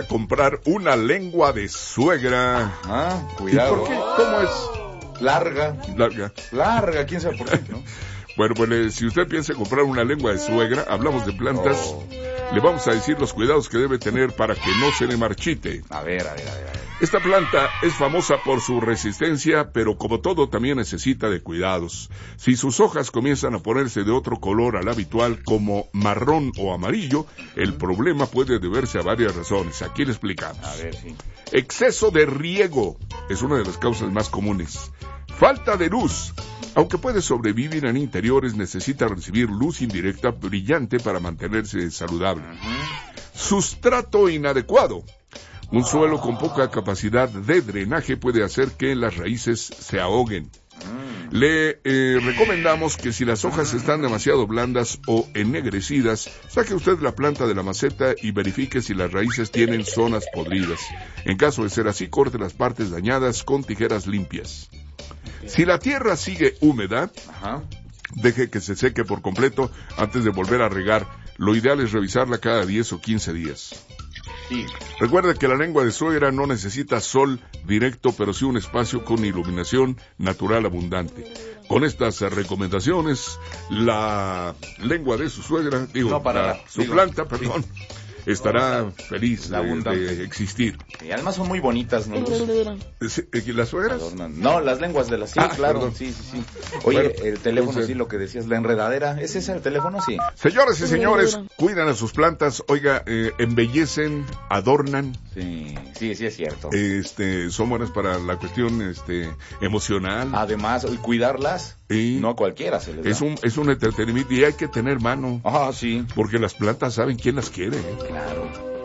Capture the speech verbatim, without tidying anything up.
comprar una lengua de suegra. Ah, cuidado. ¿Y por qué? ¿Cómo es? Larga. Larga. Larga, quién sabe por qué, ¿no? Bueno, pues eh, si usted piensa comprar una lengua de suegra, hablamos de plantas, oh. le vamos a decir los cuidados que debe tener para que no se le marchite. A ver, a ver, a ver. A ver. Esta planta es famosa por su resistencia, pero como todo también necesita de cuidados. Si sus hojas comienzan a ponerse de otro color al habitual, como marrón o amarillo, el problema puede deberse a varias razones. Aquí le explicamos. A ver, sí. Exceso de riego es una de las causas más comunes. Falta de luz. Aunque puede sobrevivir en interiores, necesita recibir luz indirecta brillante para mantenerse saludable. Uh-huh. Sustrato inadecuado. Un suelo con poca capacidad de drenaje puede hacer que las raíces se ahoguen. Uh-huh. Le eh, recomendamos que si las hojas están demasiado blandas o ennegrecidas, saque usted la planta de la maceta y verifique si las raíces tienen zonas podridas. En caso de ser así, corte las partes dañadas con tijeras limpias. Si la tierra sigue húmeda, Ajá. deje que se seque por completo antes de volver a regar. Lo ideal es revisarla cada diez o quince días. Sí. Recuerde que la lengua de suegra no necesita sol directo, pero sí un espacio con iluminación natural abundante. Con estas recomendaciones, la lengua de su suegra, digo, no, para la, la, su digo, planta, perdón, sí. estará no, feliz de, de existir. Y además son muy bonitas, ¿no? ¿Y las suegras? No, las lenguas de las sí, ah, claro, perdón. sí, sí, sí. Oye, bueno, el teléfono, entonces, sí, lo que decías, la enredadera, ¿es ese el teléfono? Sí. Señores y señores, cuidan a sus plantas, oiga, eh, embellecen, adornan. Sí, sí, sí es cierto. Este, son buenas para la cuestión, este, emocional. Además, y cuidarlas, sí. no a cualquiera se les da. Es un, es un entretenimiento y hay que tener mano. Ah, sí. Porque las plantas saben quién las quiere. Claro.